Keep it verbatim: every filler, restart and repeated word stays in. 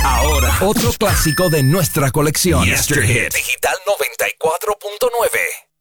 Ahora, otro clásico de nuestra colección. Yesterhit Digital noventa y cuatro punto nueve.